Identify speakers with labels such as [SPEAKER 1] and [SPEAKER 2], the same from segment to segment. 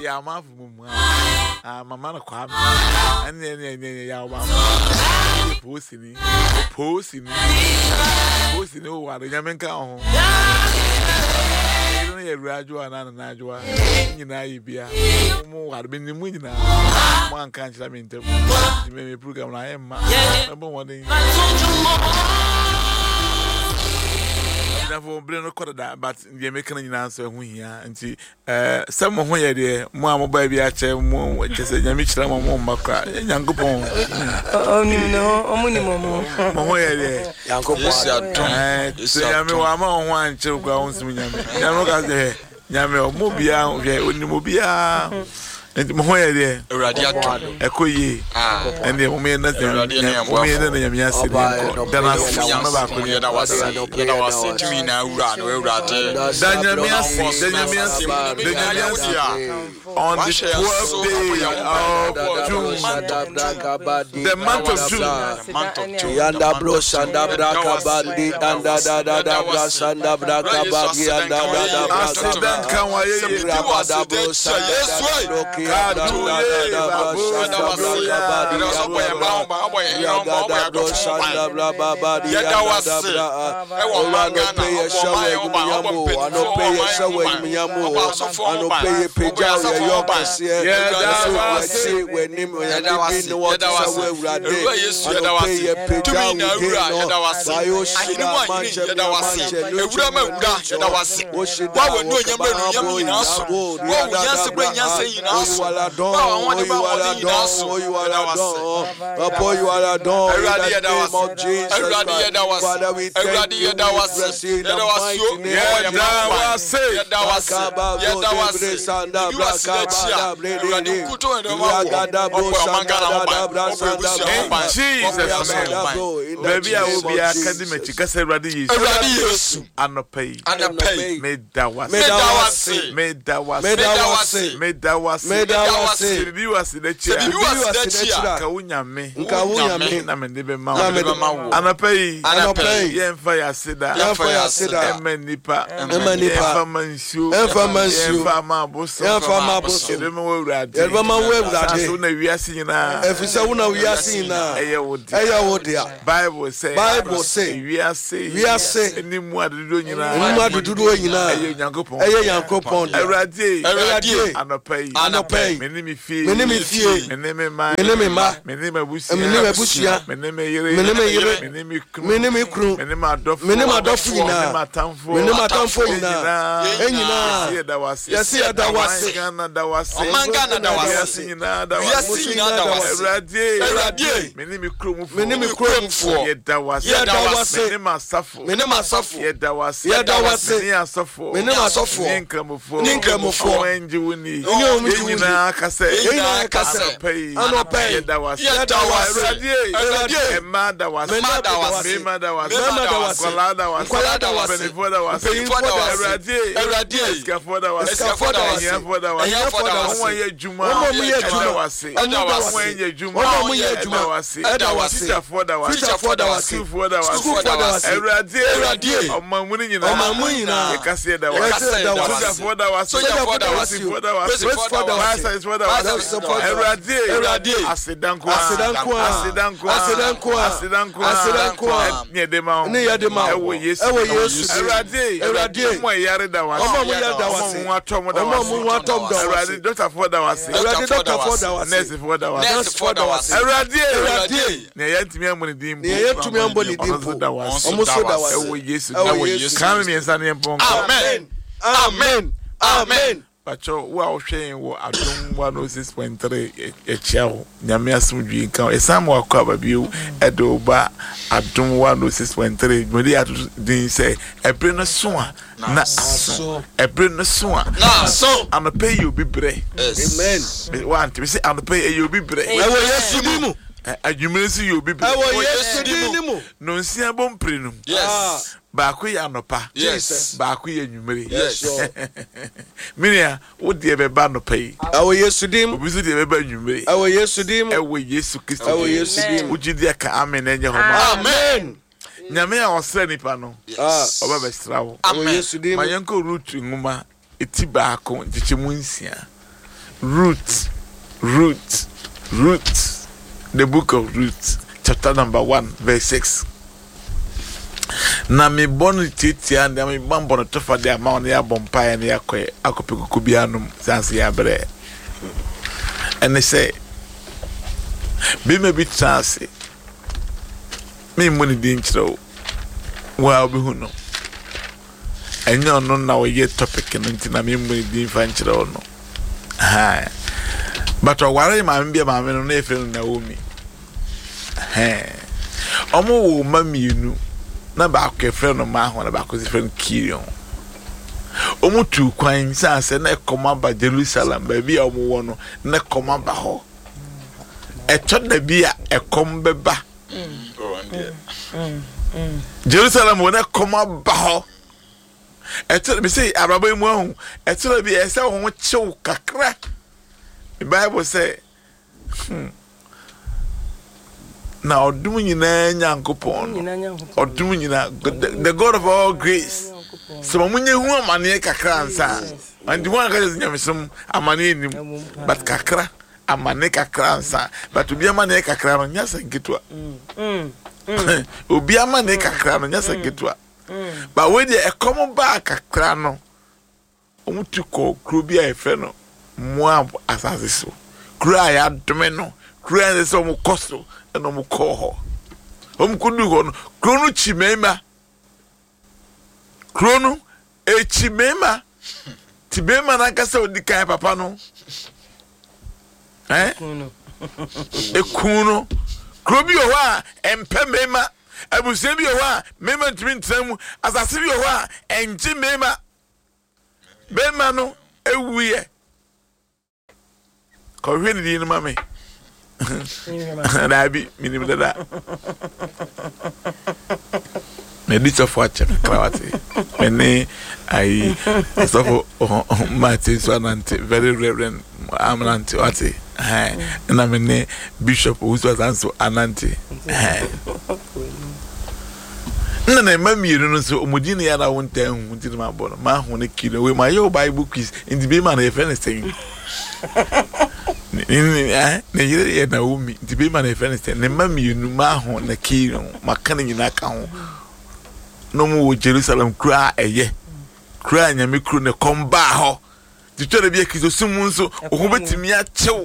[SPEAKER 1] Ya ma fu mu mama na kwa ene ya wa posi ni o wa nya menka ho ene ya ruajo ana na ajo nyina yibia mu wa be ni mu nyina mu anka nchira me ntem me program na emma ebo won for brain record that, but the American answer who here and see some of where there, Mamma baby, I tell more just a Yamichla, Macra, Yankopon.
[SPEAKER 2] Oh, no, minimum.
[SPEAKER 1] Where there, Yankopon, say, I'm a one child grounds me. Yamaga there, Yamel, Mobia, Mobia. And where there, a radiator, a coye, and the woman that then I said to me now, run, on the 12th day of June, the month of June,
[SPEAKER 3] Yanda Bros and Abraka Bandi and Dada Bras and Abraka Bagi and Dada Father, we thank you.
[SPEAKER 1] Baby, I will be academic because I already Bible say we are say any more do Yankopon Erade anopay meni me fie meni me ma meni me busia meni me yere meni me kru meni ma dofu meni ma tamfo ina enyina yesi adawase Ghana dawase omangana dawase nyina dawase Erade meni me kromfo yedawase meni ma safo yedawase meni asafo ninkramofo enjiwuni enyina kase anopay yedawase Erade emma dawase kolada wase Erade eskafoda wase omo ye juma dawase Erade omamuni nyina ekase dawase Erade asidanko nyedema ewo Yesu Erade mo yare dawase mo atom dawase Erade doctor for dawase nurse for dawase Erade ne yantimi amoni dim omuso dawase ewo Yesu kan mi ensa ne mpon amen Pacho wa ohwen wo adom 106.3 echiawo nyame asomdwi kan esam wa kwa babio edo ba adom 106.3 modi adin say ebre no so na so ebre no so na so am pay you be bre amen want we say am pay you be bre ewo Yesu dimu adwumensi you be bre
[SPEAKER 3] ewo Yesu dimu
[SPEAKER 1] no nsia bomprenum
[SPEAKER 3] yes
[SPEAKER 1] Baku ya nopa.
[SPEAKER 3] Yes.
[SPEAKER 1] Baku ya nyumere.
[SPEAKER 3] Yes.
[SPEAKER 1] Minia, wo de beba nopa yi.
[SPEAKER 3] Awo Yesu dim.
[SPEAKER 1] Obisu de beba nyumere.
[SPEAKER 3] Awo Yesu dim.
[SPEAKER 1] Ewo Yesu Kristo.
[SPEAKER 3] Awo Yesu dim.
[SPEAKER 1] Ujidi aka amen enye homa.
[SPEAKER 3] Amen.
[SPEAKER 1] Nyame ya osre nipa no.
[SPEAKER 3] Yes.
[SPEAKER 1] Oba bestra wo.
[SPEAKER 3] Awo Yesu dim.
[SPEAKER 1] Mayenko root nguma eti baako nchichimu nsia. Ruth, the book of Ruth, chapter number 1, verse 6. Na me bonu titia na me bambo no tofa de ama on ya bompa ya na yakwe akopekuku bianum sanse ya bre. And say be me bi chance me money din chiro wa obi hu no enyo no na we ye topic no ntina me money din fan chiro no ha but o ware ma mbia ma me no na efe no Naomi ha omo wo mamienu na ba ko efe no ma ho na ba ko efe no Kirion omo tu kwan sanse na ekoma ba Jerusalem ba bia omo wo no na ekoma ba ho eto da bia ekom beba Jerusalem wo na ekoma ba ho eto be say ababa mu ahu eto da bia ese ho chew kakra the Bible say na odum nyina nyankopon odum nyina the God of all grace so munye hu amane kakra nsa and one ka nyamesum amane nim but kakra amane kakra nsa but obi amane kakra no nyasa ngetwa obi amane kakra no nyasa ngetwa but we dey come back kakra no omutu ko kro bi ayefe no Moab asase so kra ya dome no kra de so mo koso eno mo ko ho kudu ho no krono chimema krono chimema tibema na kasa odikan papa no ekuno krobi ho a empe mema abusen bi ho a mema ntimi ntramu asase bi ho a enji mema bema no ewuye ko hwene di no mame na bi minim dada medito for chef krawati mene ai so Martin Swanante very reverend Amanante wati na mene bishop who was also Anante na mamiru no so omudini ya na wonta hu ntini ma bono ma hu ne kilo we ma yo Bible quiz indi be man e fene thing ne yire ya Naomi indi be man e fene thing ne mamiru ma hu ne kilo makane nyina ka hu no mu Jerusalem kra eye kra nyame kru ne komba ho titore bi akizo sumu nso ohu betimi a chew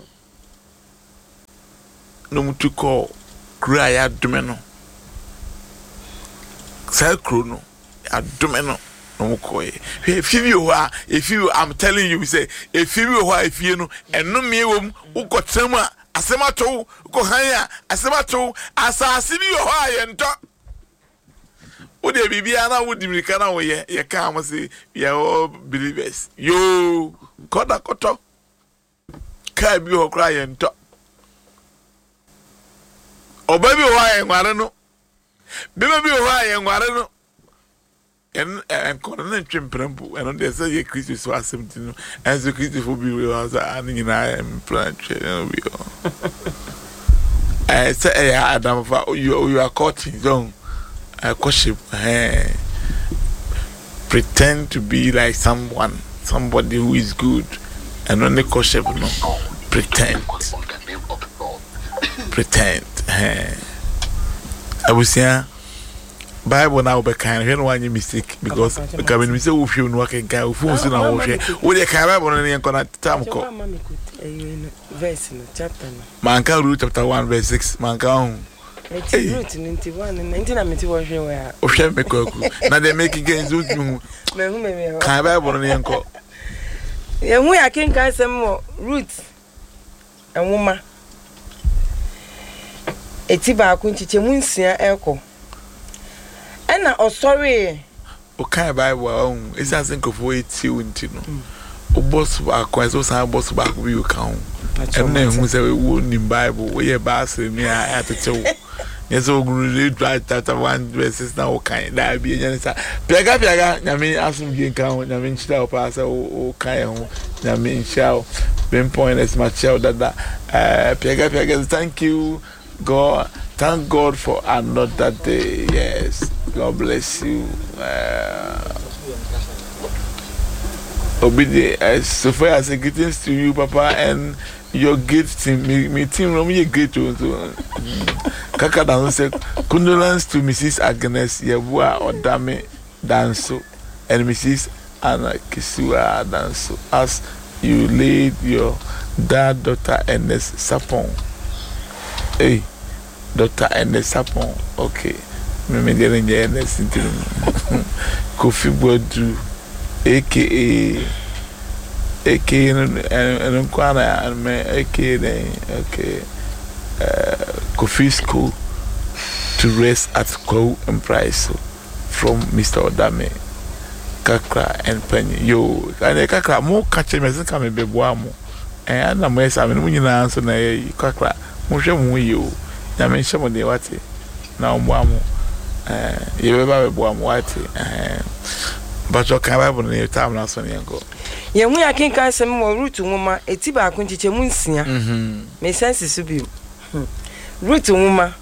[SPEAKER 1] no mu tuko kra ya dume no Sacro no adomeno no koye if you I'm telling you say if you if you no eno me wom ukotem a asemato ko han a asemato asase bi ho ayento wo de bibia na wo dimirika na wo ye ka am say we are all believers yo koda koto ka bi ho kra ayento oba bi ho ayenware no bema bi ho aye ngware no en kono na twemprampu eno de say ye Christ so assemti no en so Christ fo bi we was ani nyina em plan che no bi say Adam fa you are caught in zone worship pretend to be like somebody who is good and only worship no pretend abusia Bible now be kind when one mistake because when we say we feel no can guy we feel na wo hwe we dey kind Bible no yen kona tam ko
[SPEAKER 2] verse no chapter no
[SPEAKER 1] manka Ruth chapter 1 verse 6 manka on
[SPEAKER 2] Ruth 91 19 ameti wo hwe wa
[SPEAKER 1] o hwe me ko na dey make gains with you
[SPEAKER 2] me
[SPEAKER 1] kind Bible no yen ko
[SPEAKER 2] ye hu ya ken kan sem Ruth enwoma eti ba ku nchiche mu nsia eko ena osori
[SPEAKER 1] o kan Bible on isa senkofo eti unti no o boss ba ko so san boss ba ko bi o kan em na hu se we ni Bible we ye ba se mi a atetewo yeso guru le chapter 1 verses na o kan da bi enya sa pega nyame asum bi kan nyame nchira o pa sa o kan ho nyame nchira ben point is my child that pega thank you God, thank God for another day. Yes, God bless you. Obedi, so far as greetings to you, Papa, and your great team. Me team, me great too. Kaka down say condolence to Mrs. Agnes Yabua Odame Danso and Mrs. Anna Kisua Danso as you laid your dad, Dr. Ernest Sapon. Hey, Dr. Ernest Sapon. Okay, me getting Ernest into Kofi Bodu, aka and Kwana and me aka okay. Kofi School to rest at Kwa and Price from Mr. Odame Kakra and Penny. Yo, and Kakra more catching me come in Bebuamo. And I'm a when you answer Kakra, Mushem we you. I mean, some of the wati now Wamo. You ever Bebuam Wati. But your Carabon in your time last one go.
[SPEAKER 2] Yeah, we are king can some more root to Mama, a tiba quinty munsia. May sense is to be. Root to Muma.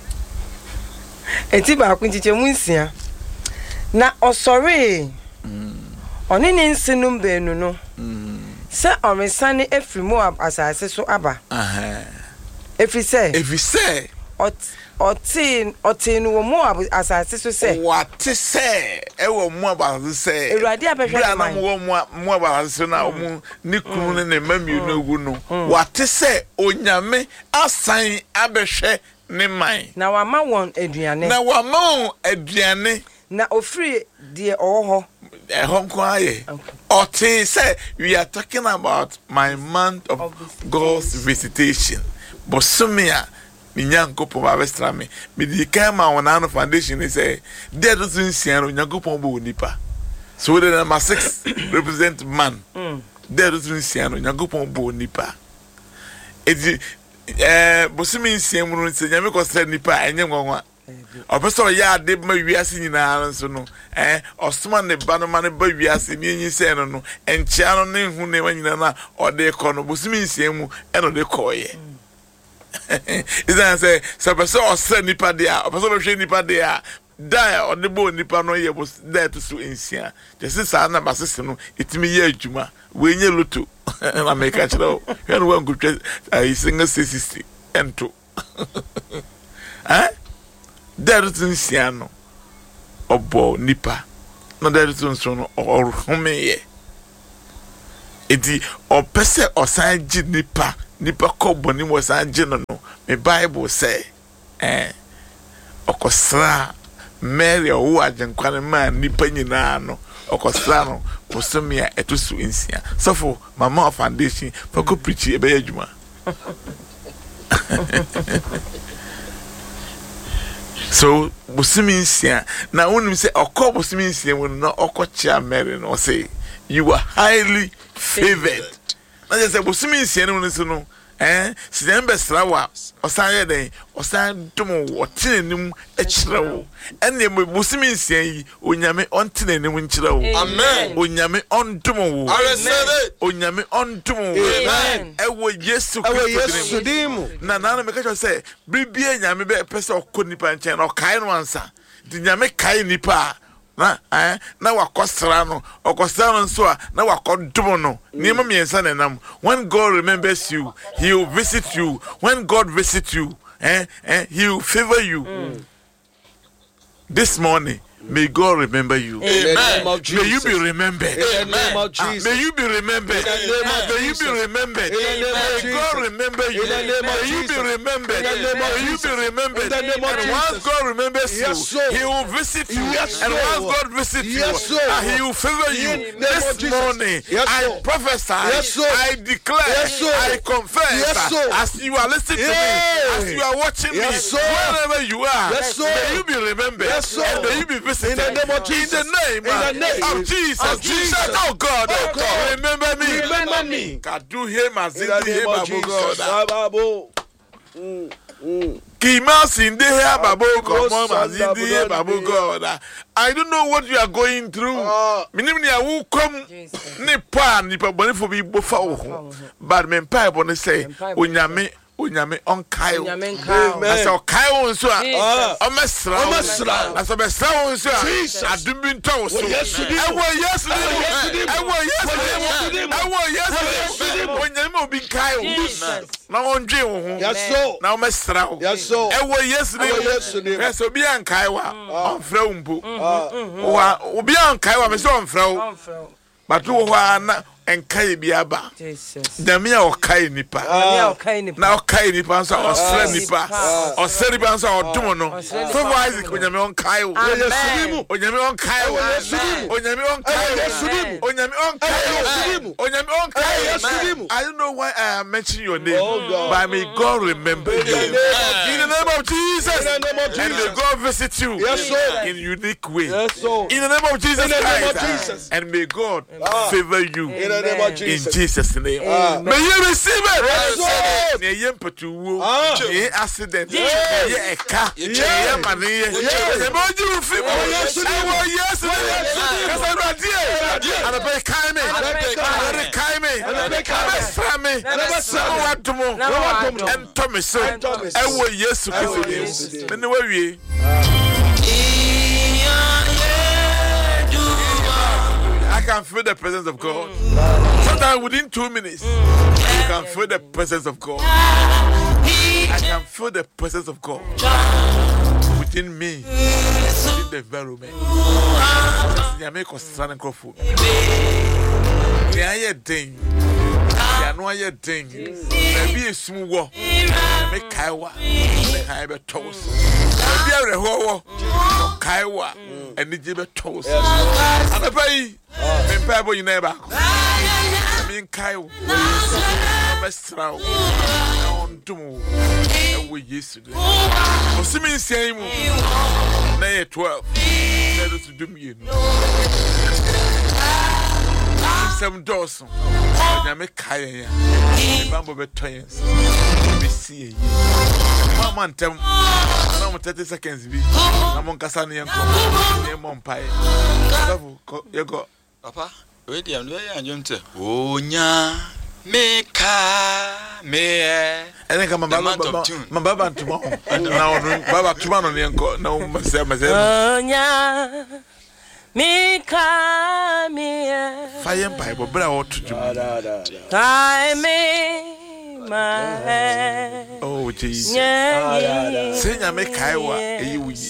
[SPEAKER 2] A tiba quinty munsia. Na o sorry. On any insinum benuno. Sir, or my sonny every more as I say so abba. If you say, or teen more as I say,
[SPEAKER 1] what to say? Ever more about to say, more about so now, Nikun and the Mamu no. What to say, Onyame, I sign Abeshe, ne mine.
[SPEAKER 2] Now I'm one Adriane.
[SPEAKER 1] Now I'm more Adriane.
[SPEAKER 2] Now, free, dear, oh,
[SPEAKER 1] a home quiet. Or say, we are talking about my month of God's visitation. Bosumia. Minyanko po babestra me di kama wanano foundation is say there doesn't see nyanko po bo nipa so the number 6 represent man there doesn't see nyanko po bo nipa edi bosumi nsiem no se nyame ko sra nipa enye ngonwa opeso ya de ma wiase nyina nso no osoma ne ba no ma ne ba wiase ni enyi se no enchia no ne hu ne wanyina na ode ko no bosumi nsiem mu eno de koye. Is that say, so person or send nipa there, or person nipa there, die or the bone nipa no ye was there to sue in Sia. Just this number system, it's me ye Juma, when you look to, and I make a show, and one good single 60 and 2. Eh? There is in Siano or bo nipa, no, there is on or home ye. Edi or pese or sign nipa. Nipa kobo ni was anjino no me Bible say okosra Mary o ajenkwane man nipa nyina no okosra no posomia etusu insia so for mama foundation for ko preach e be adwuma so bosumi insia na wonim say okobosumi insia won no okochia Mary no say you are highly favored. Na just say bosumi nsia no nso no sidembe srawa osan ye den osan dum wotenenim ekirawo enne bosumi nsia yi onyame ontenenim nkirawo amen onyame ondum wo onyame ondum wo amen ewo Yesu Kristo na na me ka say bibie nyame be pese okonipa nchen na okai no ansa di nyame kai nipa na wakosra no okosra no so na wakodum no niam miensa nenam when God remembers you he will visit you when God visits you he will favor you this morning. May God remember you.
[SPEAKER 3] Amen.
[SPEAKER 1] May you be remembered.
[SPEAKER 3] In the name of Jesus.
[SPEAKER 1] May you be remembered. May you be remembered. May God remember you. May you be remembered. May you be remembered. And once God remembers you, He will visit you. And once God visits you, He will favor you. This morning, I prophesy, I declare, I confess, as you are listening to me, as you are watching me, wherever you are, may you be remembered. And may you be visited. In the name of Jesus. Jesus. Oh God, remember me.
[SPEAKER 3] Remember me.
[SPEAKER 1] God, do him as in the name of God. Kimas in the hair, Babu, come as in the hair, Babu God. I don't know what you are going through. Minimia will come Nipan, Nipa Bonnie for me before. But men pipe on the say, when you onyame onkae
[SPEAKER 2] onyame nkae
[SPEAKER 1] asa okae won so a
[SPEAKER 2] Jesus.
[SPEAKER 1] omesra asa besra won so a adum bi ntawo so ewo yesu onyame obi nkae wo na ondwe wo ho na omesra wo ewo yesu ne so bi ankae wa onfra wo mpo wa obi ankae wa me so onfra wo batu wo ana enkae bi aba nyame a okae nipa na okae nipa so osra nipa osra nipa so odum no so Isaac onyame onkae wo onyame onkae wo onyame onkae wo onyame onkae wo I don't know why I am mentioning your name but may God remember you in the name of Jesus and may God visit you in unique way in the name of Jesus Christ and may God favor you in Jesus name may you receive it may you patuwo may accident may eka may maniye may you feel yes cuz I know dear and I kai me and Thomas ewo Yesu Kristo me ne wawie I can feel the presence of God. Sometimes within 2 minutes, you can feel the presence of God. I can feel the presence of God within me, within the environment. I make us stand and go for. I ding. I know I ding. Maybe a small war. I make Kaiwa. I have a toast. Maybe a whole Kaiwa and the Jibber toast. And a pay. In Pablo, you never. I mean, Kyle. Best round. On tomorrow. And we yesterday. For some same. Nay 12. Let us do me. 7 doors. I make Kaya. Bamboo between. We see. Mamma, tell me 30 seconds. I'm on Cassani and Mompire. You go.
[SPEAKER 4] Papa, wait, I'm very young. Oh, nya, meka, me. And
[SPEAKER 1] then come my Baba tomorrow. And now, Baba tomorrow, no, myself.
[SPEAKER 2] Oh, nya, meka, me.
[SPEAKER 1] Fire Bible, but I ought to do.
[SPEAKER 2] I me, my.
[SPEAKER 1] Oh, Jesus. Say, I make Kaiwa,